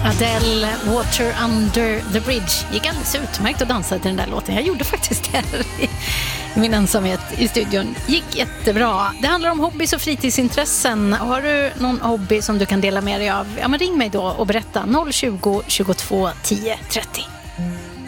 Adele, Water Under the Bridge. Gick alldeles utmärkt att dansa till den där låten. Jag gjorde faktiskt det här i min ensamhet i studion. Gick jättebra. Det handlar om hobbys och fritidsintressen. Har du någon hobby som du kan dela med dig av? Ja, men ring mig då och berätta. 020 22 10 30.